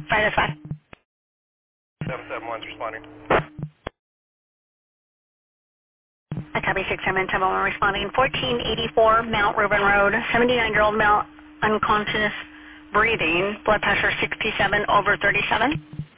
That's fine. 771's responding. I copy 6771 responding. 1484 Mount Reuben Road, 79-year-old male, unconscious, breathing, blood pressure 67/37.